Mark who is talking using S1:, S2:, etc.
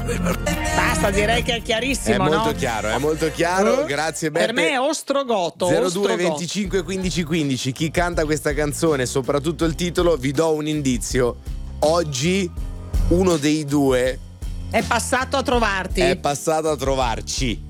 S1: Basta, direi che è chiarissimo,
S2: È molto
S1: no?
S2: chiaro, è molto chiaro. Grazie Beppe.
S1: Per me è Ostrogoto.
S2: 02 25 15 15. Chi canta questa canzone, soprattutto il titolo, vi do un indizio. Oggi uno dei due
S1: È passato a trovarti.
S2: è passato a trovarci.